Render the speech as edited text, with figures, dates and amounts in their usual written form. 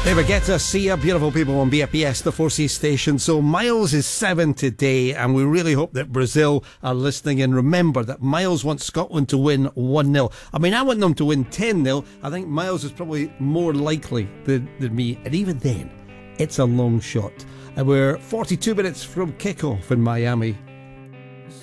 There we get to see you, beautiful people on BFBS, the 4C station. So Miles is 7 today, and we really hope that Brazil are listening. And remember that Miles wants Scotland to win 1-0. I mean, I want them to win 10-0. I think Miles is probably more likely than me. And even then, it's a long shot. And we're 42 minutes from kickoff in Miami.